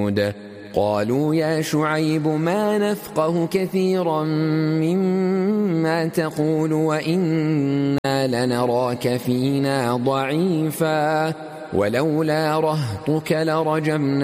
قالوا يا شعيب ما نفقه كثيرا مما تقول وإنا لنراك فينا ضعيفا ولولا رهطك لرجمناك